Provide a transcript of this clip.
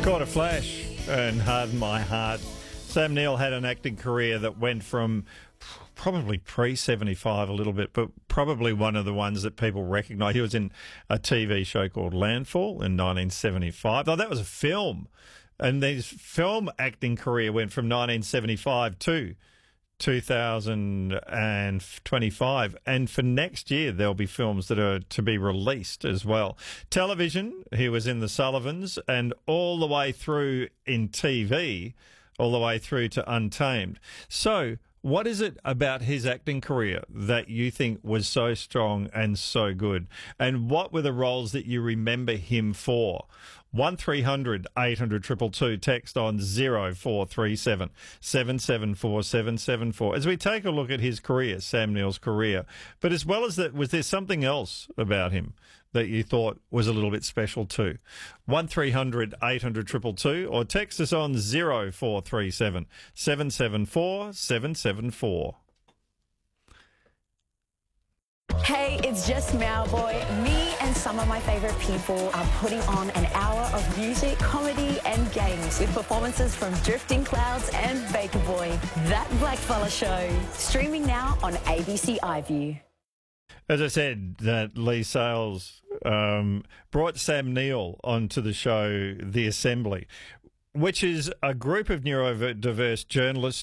Caught a Flash and Harden My Heart. Sam Neill had an acting career that went from probably pre-75 a little bit, but probably one of the ones that people recognise. He was in a TV show called Landfall in 1975. Oh, that was a film. And his film acting career went from 1975 to 2025, and for next year there'll be films that are to be released as well. Television, he was in The Sullivans, and all the way through in TV, all the way through to Untamed. So what is it about his acting career that you think was so strong and so good? And what were the roles that you remember him for? 1300 800 222, text on 0437 774 774. As we take a look at his career, Sam Neill's career, but as well as that, was there something else about him that you thought was a little bit special too? 1300 800 222, or text us on 0437 774 774. Hey, it's just Mowboy. Me and some of my favourite people are putting on an hour of music, comedy and games with performances from Drifting Clouds and Baker Boy. That Blackfella Show. Streaming now on ABC iView. As I said, that Lee Sales brought Sam Neill onto the show The Assembly, which is a group of neurodiverse journalists,